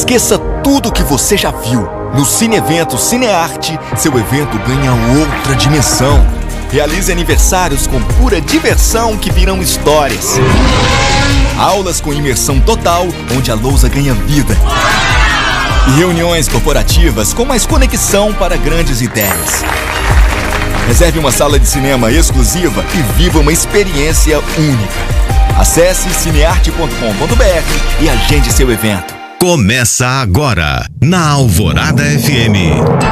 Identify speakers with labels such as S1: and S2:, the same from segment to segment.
S1: Esqueça tudo que você já viu. No Cine Evento Cinearte, seu evento ganha outra dimensão. Realize aniversários com pura diversão que virão histórias. Aulas com imersão total, onde a lousa ganha vida. E reuniões corporativas com mais conexão para grandes ideias. Reserve uma sala de cinema exclusiva e viva uma experiência única. Acesse cinearte.com.br e agende seu evento.
S2: Começa agora, na Alvorada FM.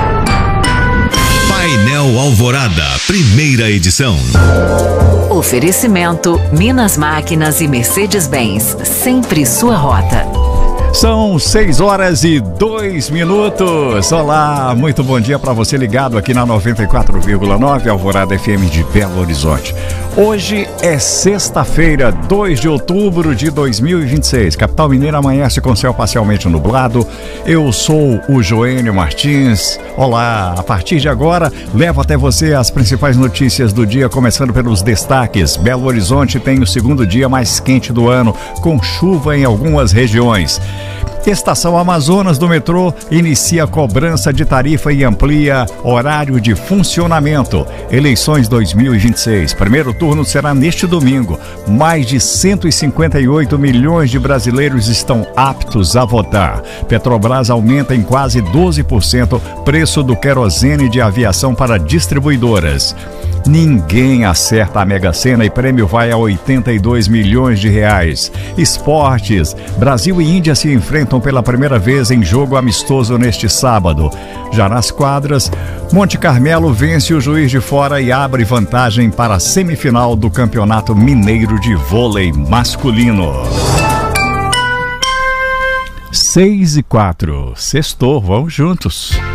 S2: Painel Alvorada, primeira edição.
S3: Oferecimento Minas Máquinas e Mercedes-Benz, sempre sua rota.
S4: São 6h02. Olá, muito bom dia para você ligado aqui na 94,9 Alvorada FM de Belo Horizonte. Hoje é sexta-feira, 2 de outubro de 2026. Capital Mineira amanhece com céu parcialmente nublado. Eu sou o Joênio Martins. Olá, a partir de agora levo até você as principais notícias do dia, começando pelos destaques. Belo Horizonte tem o segundo dia mais quente do ano, com chuva em algumas regiões. Estação Amazonas do metrô inicia cobrança de tarifa e amplia horário de funcionamento. Eleições 2026. Primeiro turno será neste domingo. Mais de 158 milhões de brasileiros estão aptos a votar. Petrobras aumenta em quase 12% preço do querosene de aviação para distribuidoras. Ninguém acerta a Mega Sena e prêmio vai a 82 milhões de reais. Esportes. Brasil e Índia se enfrentam pela primeira vez em jogo amistoso neste sábado. Já nas quadras, Monte Carmelo vence o Juiz de Fora e abre vantagem para a semifinal do Campeonato Mineiro de Vôlei Masculino. 6h04. Sextou, vamos juntos.